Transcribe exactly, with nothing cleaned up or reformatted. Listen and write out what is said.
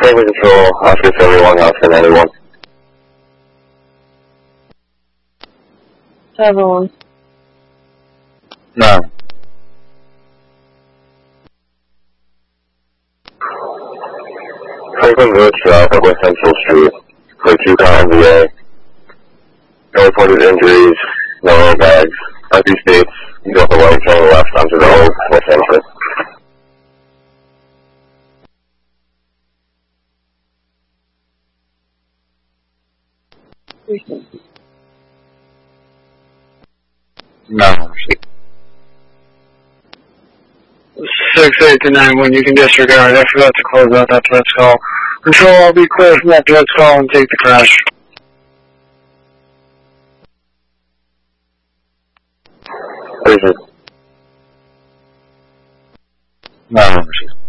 Family Control, Oscar seventy-one, Oscar ninety-one. Everyone. No. Franklin Village Drive at West Central Street for two car M V A. No reported injuries, no airbags. Empty states, you got the right turn left onto the old West Central. No. six eight two nine one, you can disregard. I forgot to close out that threats call. Control, I'll be clear from that threats call and take the crash. Vision. No.